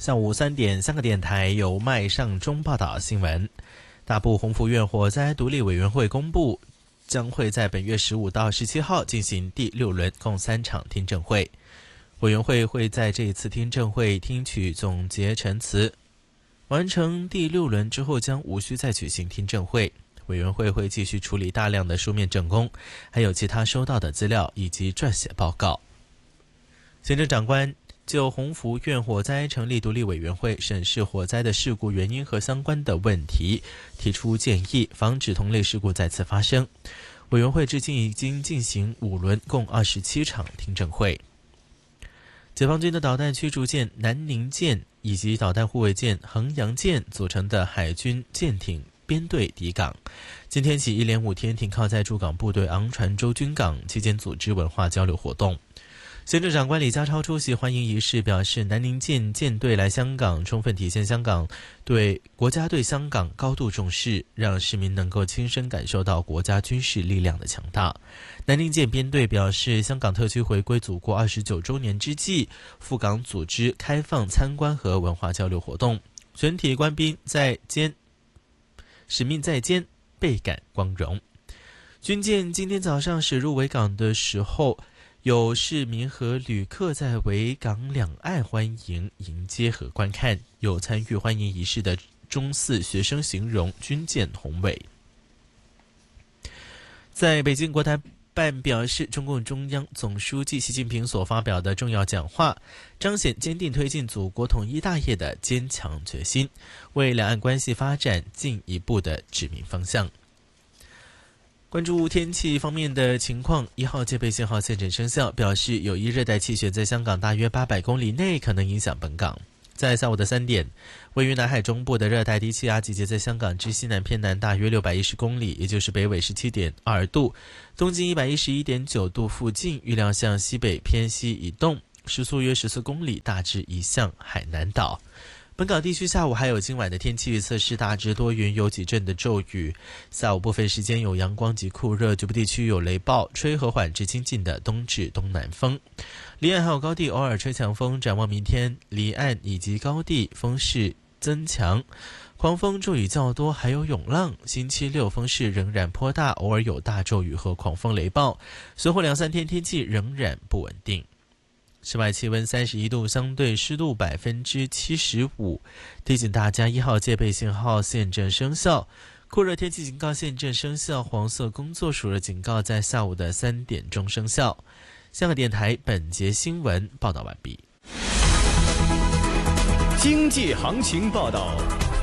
下午3点，3个电台由麦尚中报道新闻。大埔洪福苑火灾独立委员会公布，将会在本月15到17号进行第6轮共3场听证会。委员会会在这一次听证会听取总结陈词，完成第6轮之后将无需再举行听证会。委员会会继续处理大量的书面证供，还有其他收到的资料以及撰写报告。行政长官就洪福苑火灾成立独立委员会，审视火灾的事故原因和相关的问题，提出建议，防止同类事故再次发生。委员会至今已经进行5轮，共27场听证会。解放军的导弹驱逐舰南宁舰以及导弹护卫舰衡阳舰组成的海军舰艇编队抵港，今天起一连5天停靠在驻港部队昂船洲军港，期间组织文化交流活动。行政长官李家超出席欢迎仪式，表示南宁舰舰队来香港，充分体现香港对国家对香港高度重视，让市民能够亲身感受到国家军事力量的强大。南宁舰编队表示，香港特区回归祖国29周年之际，赴港组织开放参观和文化交流活动，全体官兵在肩，使命在肩，倍感光荣。军舰今天早上驶入维港的时候，有市民和旅客在维港两岸欢迎、迎接和观看。有参与欢迎仪式的中4学生形容军舰宏伟。在北京国台办表示，中共中央总书记习近平所发表的重要讲话，彰显坚定推进祖国统一大业的坚强决心，为两岸关系发展进一步的指明方向。关注天气方面的情况，1号戒备信号现正生效，表示有一热带气旋在香港大约800公里内可能影响本港。在下午的3点，位于南海中部的热带低气压集结在香港之西南偏南大约610公里，也就是北纬17.2度，东经111.9度附近，预料向西北偏西移动，时速约14公里，大致移向海南岛。本港地区下午还有今晚的天气预测是大致多云，有几阵的骤雨，下午部分时间有阳光及酷热，局部地区有雷暴，吹和缓至清劲的东至东南风。离岸还有高地偶尔吹强风，展望明天离岸以及高地风势增强，狂风骤雨较多，还有涌浪。星期6风势仍然颇大，偶尔有大骤雨和狂风雷暴，随后2-3天天气仍然不稳定。室外气温31度，相对湿度75%，提醒大家1号戒备信号现正生效，酷热天气警告现正生效，黄色工作暑热警告在下午的3点钟生效。香港电台本节新闻报道完毕。 经济行情报道，